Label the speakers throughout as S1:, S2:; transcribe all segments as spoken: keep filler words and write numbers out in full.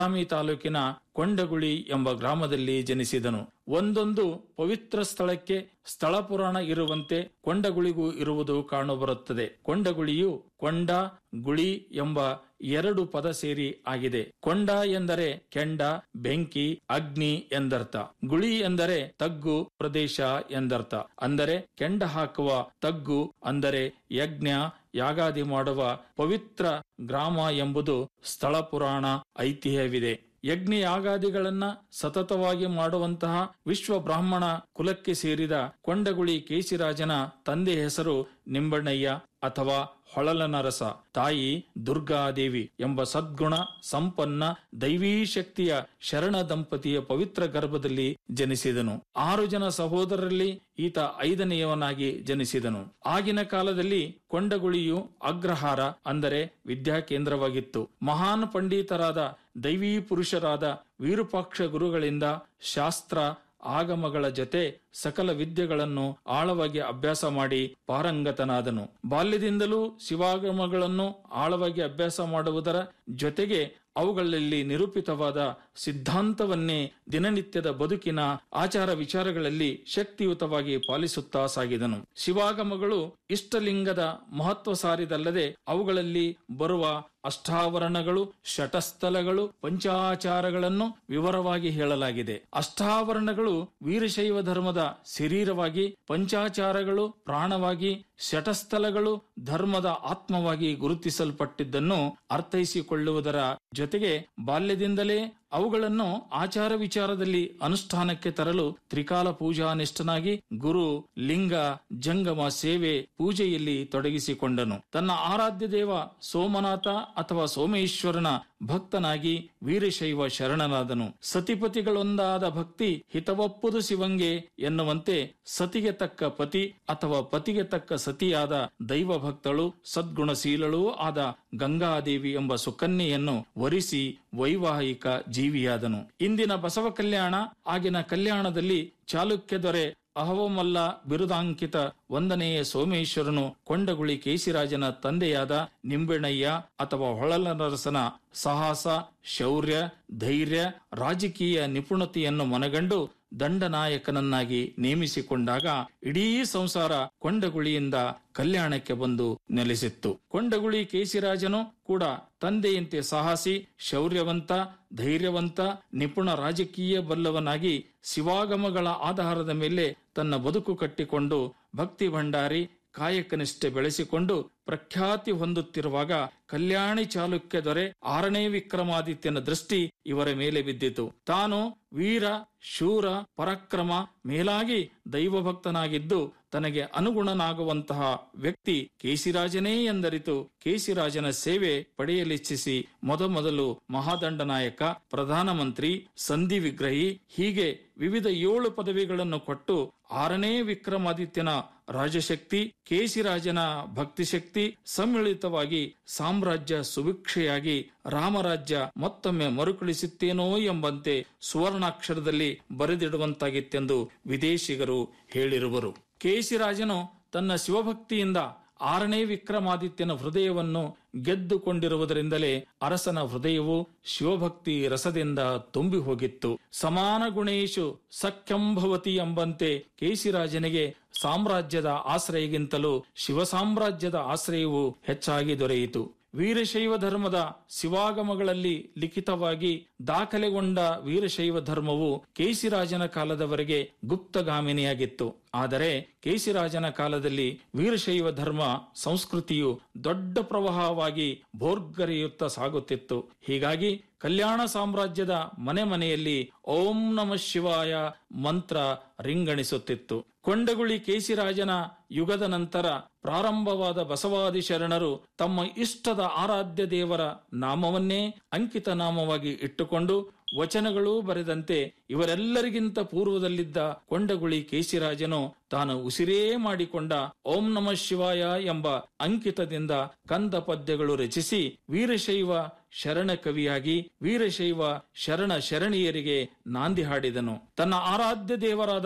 S1: ಬಾದಾಮಿ ತಾಲೂಕಿನ ಕೊಂಡಗುಳಿ ಎಂಬ ಗ್ರಾಮದಲ್ಲಿ ಜನಿಸಿದನು. ಒಂದೊಂದು ಪವಿತ್ರ ಸ್ಥಳಕ್ಕೆ ಸ್ಥಳ ಪುರಾಣ ಇರುವಂತೆ ಕೊಂಡಗುಳಿಗೂ ಇರುವುದು ಕಾಣಬರುತ್ತದೆ. ಕೊಂಡಗುಳಿಯು ಕೊಂಡ ಗುಳಿ ಎಂಬ ಎರಡು ಪದ ಸೇರಿ ಆಗಿದೆ. ಕೊಂಡ ಎಂದರೆ ಕೆಂಡ, ಬೆಂಕಿ, ಅಗ್ನಿ ಎಂದರ್ಥ. ಗುಳಿ ಎಂದರೆ ತಗ್ಗು ಪ್ರದೇಶ ಎಂದರ್ಥ. ಅಂದರೆ ಕೆಂಡ ಹಾಕುವ ತಗ್ಗು, ಅಂದರೆ ಯಜ್ಞ ಯಾಗಾದಿ ಮಾಡುವ ಪವಿತ್ರ ಗ್ರಾಮ ಎಂಬುದು ಸ್ಥಳ ಪುರಾಣ ಐತಿಹ್ಯವಿದೆ. ಯಜ್ಞ ಯಾಗಾದಿಗಳನ್ನ ಸತತವಾಗಿ ಮಾಡುವಂತಹ ವಿಶ್ವ ಬ್ರಾಹ್ಮಣ ಕುಲಕ್ಕೆ ಸೇರಿದ ಕೊಂಡಗುಳಿ ಕೇಶಿರಾಜನ ತಂದೆ ಹೆಸರು ನಿಂಬಣ್ಣಯ್ಯ ಅಥವಾ ಹೊಳಲನರಸ. ತಾಯಿ ದುರ್ಗಾದೇವಿ ಎಂಬ ಸದ್ಗುಣ ಸಂಪನ್ನ ದೈವೀ ಶಕ್ತಿಯ ಶರಣ ದಂಪತಿಯ ಪವಿತ್ರ ಗರ್ಭದಲ್ಲಿ ಜನಿಸಿದನು. ಆರು ಜನ ಸಹೋದರರಲ್ಲಿ ಈತ ಐದನೆಯವನಾಗಿ ಜನಿಸಿದನು. ಆಗಿನ ಕಾಲದಲ್ಲಿ ಕೊಂಡಗುಳಿಯು ಅಗ್ರಹಾರ ಅಂದರೆ ವಿದ್ಯಾ ಕೇಂದ್ರವಾಗಿತ್ತು. ಮಹಾನ್ ಪಂಡಿತರಾದ ದೈವೀ ಪುರುಷರಾದ ವಿರೂಪಾಕ್ಷ ಗುರುಗಳಿಂದ ಶಾಸ್ತ್ರ ಆಗಮಗಳ ಜೊತೆ ಸಕಲ ವಿದ್ಯೆಗಳನ್ನು ಆಳವಾಗಿ ಅಭ್ಯಾಸ ಮಾಡಿ ಪಾರಂಗತನಾದನು. ಬಾಲ್ಯದಿಂದಲೂ ಶಿವಾಗಮಗಳನ್ನು ಆಳವಾಗಿ ಅಭ್ಯಾಸ ಮಾಡುವುದರ ಜೊತೆಗೆ ಅವುಗಳಲ್ಲಿ ನಿರೂಪಿತವಾದ ಸಿದ್ಧಾಂತವನ್ನೇ ದಿನನಿತ್ಯದ ಬದುಕಿನ ಆಚಾರ ವಿಚಾರಗಳಲ್ಲಿ ಶಕ್ತಿಯುತವಾಗಿ ಪಾಲಿಸುತ್ತಾ ಸಾಗಿದನು. ಶಿವಾಗಮಗಳು ಇಷ್ಟಲಿಂಗದ ಮಹತ್ವ ಸಾರಿದಲ್ಲದೆ ಅವುಗಳಲ್ಲಿ ಬರುವ ಅಷ್ಟಾವರಣಗಳು, ಶಟಸ್ಥಲಗಳು, ಪಂಚಾಚಾರಗಳನ್ನು ವಿವರವಾಗಿ ಹೇಳಲಾಗಿದೆ. ಅಷ್ಟಾವರಣಗಳು ವೀರಶೈವ ಧರ್ಮದ ಶರೀರವಾಗಿ, ಪಂಚಾಚಾರಗಳು ಪ್ರಾಣವಾಗಿ, ಶಟಸ್ಥಲಗಳು ಧರ್ಮದ ಆತ್ಮವಾಗಿ ಗುರುತಿಸಲ್ಪಟ್ಟಿದ್ದನ್ನು ಅರ್ಥೈಸಿಕೊಳ್ಳುವುದರ ಜೊತೆಗೆ ಬಾಲ್ಯದಿಂದಲೇ ಅವುಗಳನ್ನು ಆಚಾರ ವಿಚಾರದಲ್ಲಿ ಅನುಷ್ಠಾನಕ್ಕೆ ತರಲು ತ್ರಿಕಾಲ ಪೂಜಾನಿಷ್ಠನಾಗಿ ಗುರು, ಲಿಂಗ, ಜಂಗಮ ಸೇವೆ, ಪೂಜೆಯಲ್ಲಿ ತೊಡಗಿಸಿಕೊಂಡನು. ತನ್ನ ಆರಾಧ್ಯ ದೇವ ಸೋಮನಾಥ ಅಥವಾ ಸೋಮೇಶ್ವರನ ಭಕ್ತನಾಗಿ ವೀರಶೈವ ಶರಣನಾದನು. ಸತಿಪತಿಗಳೊಂದಾದ ಭಕ್ತಿ ಹಿತವಪ್ಪುದು ಶಿವಂಗೆ ಎನ್ನುವಂತೆ ಸತಿಗೆ ತಕ್ಕ ಪತಿ ಅಥವಾ ಪತಿಗೆ ತಕ್ಕ ಸತಿಯಾದ ದೈವ ಭಕ್ತಳು, ಸದ್ಗುಣಶೀಲಳೂ ಆದ ಗಂಗಾದೇವಿ ಎಂಬ ಸುಕನ್ಯೆಯನ್ನು ವರಿಸಿ ವೈವಾಹಿಕ ಜೀವಿಯಾದನು. ಇಂದಿನ ಬಸವ ಕಲ್ಯಾಣ ಆಗಿನ ಕಲ್ಯಾಣದಲ್ಲಿ ಚಾಲುಕ್ಯ ದೊರೆ ಅಹವಮಲ್ಲ ಬಿರುದಾಂಕಿತ ಒಂದನೆಯ ಸೋಮೇಶ್ವರನು ಕೊಂಡಗುಳಿ ಕೇಶಿರಾಜನ ತಂದೆಯಾದ ನಿಂಬೆಣ್ಣಯ್ಯ ಅಥವಾ ಹೊಳಲನರಸನ ಸಾಹಸ, ಶೌರ್ಯ, ಧೈರ್ಯ, ರಾಜಕೀಯ ನಿಪುಣತೆಯನ್ನು ಮನಗಂಡು ದಂಡನಾಯಕನನ್ನಾಗಿ ನೇಮಿಸಿಕೊಂಡಾಗ ಇಡೀ ಸಂಸಾರ ಕೊಂಡಗುಳಿಯಿಂದ ಕಲ್ಯಾಣಕ್ಕೆ ಬಂದು ನೆಲೆಸಿತ್ತು. ಕೊಂಡಗುಳಿ ಕೇಶಿರಾಜನು ಕೂಡ ತಂದೆಯಂತೆ ಸಾಹಸಿ, ಶೌರ್ಯವಂತ, ಧೈರ್ಯವಂತ, ನಿಪುಣ ರಾಜಕೀಯ ಬಲ್ಲವನಾಗಿ ಶಿವಾಗಮಗಳ ಆಧಾರದ ಮೇಲೆ ತನ್ನ ಬದುಕು ಕಟ್ಟಿಕೊಂಡು ಭಕ್ತಿ ಭಂಡಾರಿ ಕಾಯಕನಿಷ್ಠೆ ಬೆಳೆಸಿಕೊಂಡು ಪ್ರಖ್ಯಾತಿ ಹೊಂದುತ್ತಿರುವಾಗ ಕಲ್ಯಾಣಿ ಚಾಲುಕ್ಯ ದೊರೆ ಆರನೇ ವಿಕ್ರಮಾದಿತ್ಯನ ದೃಷ್ಟಿ ಇವರ ಮೇಲೆ ಬಿದ್ದಿತು. ತಾನು ವೀರ, ಶೂರ, ಪರಾಕ್ರಮ, ಮೇಲಾಗಿ ದೈವಭಕ್ತನಾಗಿದ್ದು ತನಗೆ ಅನುಗುಣನಾಗುವಂತಹ ವ್ಯಕ್ತಿ ಕೇಶಿರಾಜನೇ ಎಂದರಿತು ಕೇಶಿರಾಜನ ಸೇವೆ ಪಡೆಯಲಿಚ್ಛಿಸಿ ಮೊದಮೊದಲು ಮಹಾದಂಡನಾಯಕ, ಪ್ರಧಾನಮಂತ್ರಿ, ಸಂಧಿ ವಿಗ್ರಹಿ ಹೀಗೆ ವಿವಿಧ ಏಳು ಪದವಿಗಳನ್ನು ಕೊಟ್ಟು ಆರನೇ ವಿಕ್ರಮಾದಿತ್ಯನ ರಾಜಶಕ್ತಿ, ಕೇಶಿರಾಜನ ಭಕ್ತಿಶಕ್ತಿ ಸಮ್ಮಿಳಿತವಾಗಿ ಸಾಮ್ರಾಜ್ಯ ಸುಭಿಕ್ಷೆಯಾಗಿ ರಾಮರಾಜ್ಯ ಮತ್ತೊಮ್ಮೆ ಮರುಕಳಿಸುತ್ತೇನೋ ಎಂಬಂತೆ ಸುವರ್ಣಾಕ್ಷರದಲ್ಲಿ ಬರೆದಿಡುವಂತಾಗಿತ್ತೆಂದು ವಿದೇಶಿಗರು ಹೇಳಿರುವರು. ಕೇಶಿರಾಜನು ತನ್ನ ಶಿವಭಕ್ತಿಯಿಂದ ಆರನೇ ವಿಕ್ರಮಾದಿತ್ಯನ ಹೃದಯವನ್ನು ಗೆದ್ದುಕೊಂಡಿರುವುದರಿಂದಲೇ ಅರಸನ ಹೃದಯವು ಶಿವಭಕ್ತಿ ರಸದಿಂದ ತುಂಬಿ ಹೋಗಿತ್ತು. ಸಮಾನ ಗುಣೇಶು ಸಖ್ಯಂಭವತಿ ಎಂಬಂತೆ ಕೇಶಿರಾಜನಿಗೆ ಸಾಮ್ರಾಜ್ಯದ ಆಶ್ರಯಗಿಂತಲೂ ಶಿವ ಸಾಮ್ರಾಜ್ಯದ ಆಶ್ರಯವು ಹೆಚ್ಚಾಗಿ ದೊರೆಯಿತು. ವೀರಶೈವ ಧರ್ಮದ ಶಿವಾಗಮಗಳಲ್ಲಿ ಲಿಖಿತವಾಗಿ ದಾಖಲೆಗೊಂಡ ವೀರಶೈವ ಧರ್ಮವು ಕೇಶಿರಾಜನ ಕಾಲದವರೆಗೆ ಗುಪ್ತಗಾಮಿನಿಯಾಗಿತ್ತು. ಆದರೆ ಕೇಶಿರಾಜನ ಕಾಲದಲ್ಲಿ ವೀರಶೈವ ಧರ್ಮ ಸಂಸ್ಕೃತಿಯು ದೊಡ್ಡ ಪ್ರವಾಹವಾಗಿ ಭೋರ್ಗರೆಯುತ್ತಾ ಸಾಗುತ್ತಿತ್ತು. ಹೀಗಾಗಿ ಕಲ್ಯಾಣ ಸಾಮ್ರಾಜ್ಯದ ಮನೆ ಮನೆಯಲ್ಲಿ ಓಂ ನಮಃ ಶಿವಾಯ ಮಂತ್ರ ರಿಂಗಣಿಸುತ್ತಿತ್ತು. ಕೊಂಡಗುಳಿ ಕೇಶಿರಾಜನ ಯುಗದ ನಂತರ ಪ್ರಾರಂಭವಾದ ಬಸವಾದಿ ಶರಣರು ತಮ್ಮ ಇಷ್ಟದ ಆರಾಧ್ಯ ದೇವರ ನಾಮವನ್ನೇ ಅಂಕಿತ ನಾಮವಾಗಿ ಇಟ್ಟುಕೊಂಡು ವಚನಗಳೂ ಬರೆದಂತೆ ಇವರೆಲ್ಲರಿಗಿಂತ ಪೂರ್ವದಲ್ಲಿದ್ದ ಕೊಂಡಗುಳಿ ಕೇಶಿರಾಜನು ತಾನು ಉಸಿರೇ ಮಾಡಿಕೊಂಡ ಓಂ ನಮಃ ಶಿವಾಯ ಎಂಬ ಅಂಕಿತದಿಂದ ಕಂದ ಪದ್ಯಗಳು ರಚಿಸಿ ವೀರಶೈವ ಶರಣ ಕವಿಯಾಗಿ ವೀರಶೈವ ಶರಣ ಶರಣೀಯರಿಗೆ ನಾಂದಿ ಹಾಡಿದನು. ತನ್ನ ಆರಾಧ್ಯ ದೇವರಾದ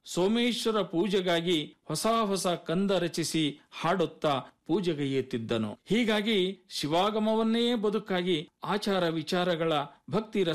S1: ಸೋಮೇಶ್ವರ ಪೂಜೆಗಾಗಿ ಹೊಸ ಹೊಸ ಕಂದ ರಚಿಸಿ ಹಾಡುತ್ತಾ ಪೂಜೆಗೈಯುತ್ತಿದ್ದನು. ಹೀಗಾಗಿ ಶಿವಾಗಮವನ್ನೇ ಬದುಕಾಗಿ ಆಚಾರ ವಿಚಾರಗಳ ಭಕ್ತಿ